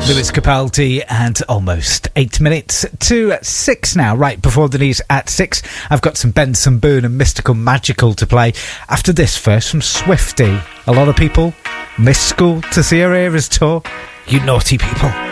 Lewis Capaldi, and almost 8 minutes to 6 now. Right before the news at 6, I've got some Benson Boone and Mystical Magical to play. After this, first from Swifty. A lot of people miss school to see her Eras tour. You naughty people.